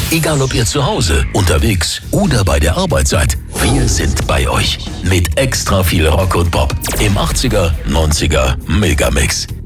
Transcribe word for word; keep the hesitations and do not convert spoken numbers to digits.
Egal ob ihr zu Hause, unterwegs oder bei der Arbeit seid, wir sind bei euch. Mit extra viel Rock und Pop im achtziger, neunziger Megamix.